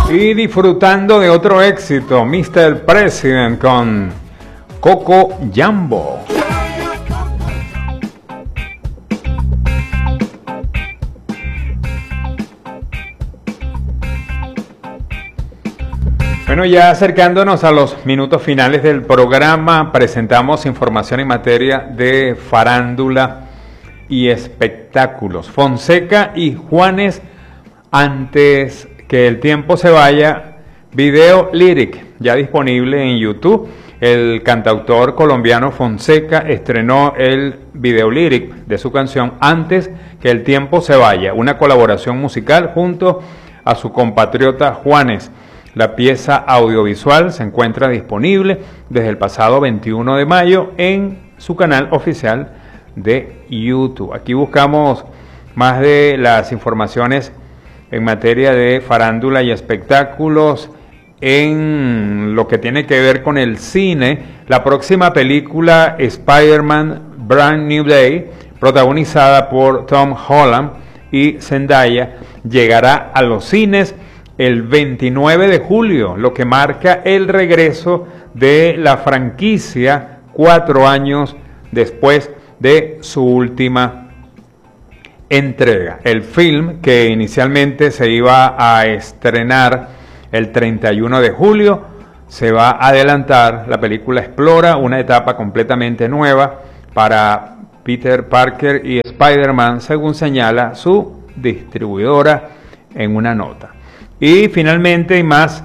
Y disfrutando de otro éxito, Mr. President con Coco Jambo. Bueno, ya acercándonos a los minutos finales del programa, presentamos información en materia de farándula y espectáculos. Fonseca y Juanes, antes que el tiempo se vaya, video lyric, ya disponible en YouTube. El cantautor colombiano Fonseca estrenó el video lyric de su canción Antes que el tiempo se vaya, una colaboración musical junto a su compatriota Juanes. La pieza audiovisual se encuentra disponible desde el pasado 21 de mayo en su canal oficial de YouTube. Aquí buscamos más de las informaciones en materia de farándula y espectáculos. En lo que tiene que ver con el cine, la próxima película Spider-Man Brand New Day, protagonizada por Tom Holland y Zendaya, llegará a los cines el 29 de julio, lo que marca el regreso de la franquicia 4 años después de su última entrega. El film, que inicialmente se iba a estrenar el 31 de julio, se va a adelantar. La película explora una etapa completamente nueva para Peter Parker y Spider-Man, según señala su distribuidora en una nota. Y finalmente, y más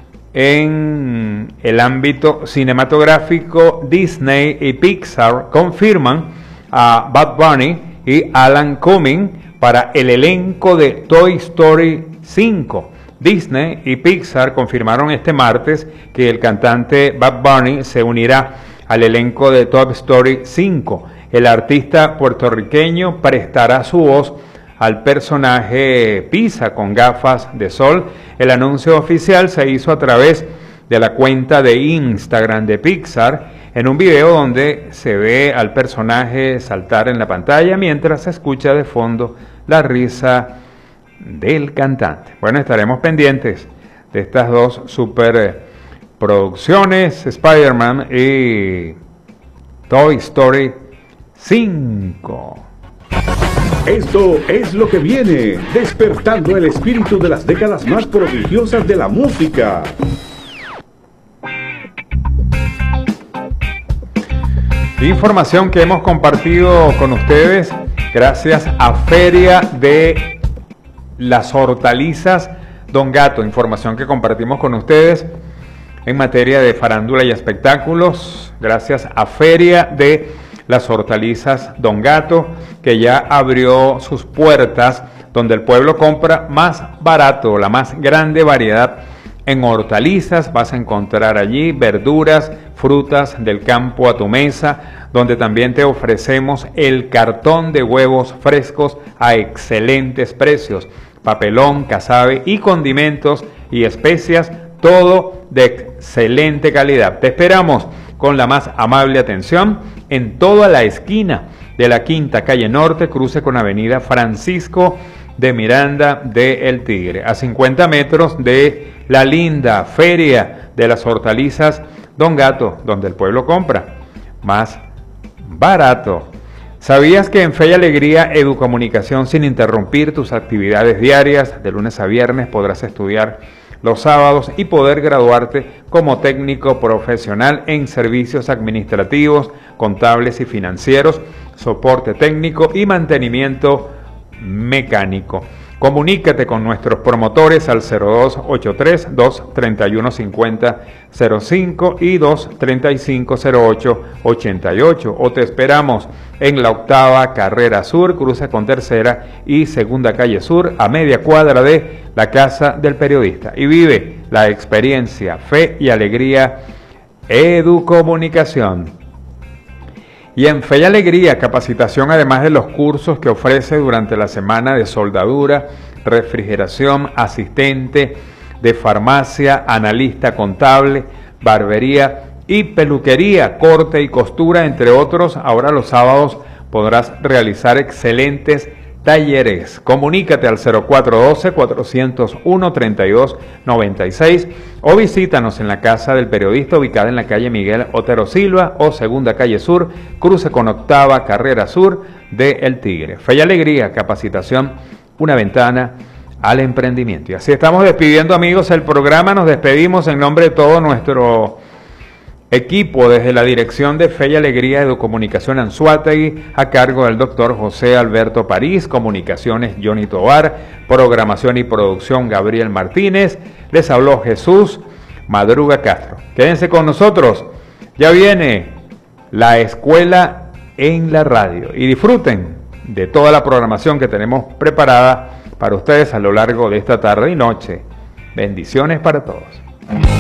en el ámbito cinematográfico, Disney y Pixar confirman a Bad Bunny y Alan Cumming para el elenco de Toy Story 5. Disney y Pixar confirmaron este martes que el cantante Bad Bunny se unirá al elenco de Toy Story 5. El artista puertorriqueño prestará su voz al personaje Pisa con gafas de sol. El anuncio oficial se hizo a través de la cuenta de Instagram de Pixar, en un video donde se ve al personaje saltar en la pantalla mientras se escucha de fondo la risa del cantante. Bueno, estaremos pendientes de estas dos super producciones, Spider-Man y Toy Story 5. Esto es lo que viene, despertando el espíritu de las décadas más prodigiosas de la música. Información que hemos compartido con ustedes gracias a Feria de las Hortalizas Don Gato. Información que compartimos con ustedes en materia de farándula y espectáculos gracias a Feria de las Hortalizas Don Gato, que ya abrió sus puertas, donde el pueblo compra más barato, la más grande variedad en hortalizas. Vas a encontrar allí verduras, frutas del campo a tu mesa, donde también te ofrecemos el cartón de huevos frescos a excelentes precios, papelón, casabe y condimentos y especias, todo de excelente calidad. Te esperamos con la más amable atención en toda la esquina de la Quinta Calle Norte, cruce con Avenida Francisco de Miranda de El Tigre, a 50 metros de la linda Feria de las Hortalizas Don Gato, donde el pueblo compra más barato. ¿Sabías que en Fe y Alegría Educomunicación, sin interrumpir tus actividades diarias, de lunes a viernes podrás estudiar los sábados y poder graduarte como técnico profesional en servicios administrativos, contables y financieros, soporte técnico y mantenimiento mecánico? Comunícate con nuestros promotores al 0283-231-5005 y 235-0888, o te esperamos en la octava Carrera Sur, cruce con Tercera y Segunda Calle Sur, a media cuadra de la Casa del Periodista, y vive la experiencia Fe y Alegría Educomunicación. Y en Fe y Alegría, capacitación además de los cursos que ofrece durante la semana de soldadura, refrigeración, asistente de farmacia, analista contable, barbería y peluquería, corte y costura, entre otros. Ahora los sábados podrás realizar excelentes Talleres. Comunícate al 0412-401-3296 o visítanos en la Casa del Periodista ubicada en la calle Miguel Otero Silva o Segunda Calle Sur, cruce con Octava Carrera Sur de El Tigre. Fe y Alegría, capacitación, una ventana al emprendimiento. Y así estamos despidiendo, amigos, el programa. Nos despedimos en nombre de todo nuestro equipo desde la Dirección de Fe y Alegría de Educomunicación Anzoátegui, a cargo del doctor José Alberto París, Comunicaciones Johnny Tovar, Programación y Producción Gabriel Martínez. Les habló Jesús Madruga Castro. Quédense con nosotros, ya viene la escuela en la radio y disfruten de toda la programación que tenemos preparada para ustedes a lo largo de esta tarde y noche. Bendiciones para todos.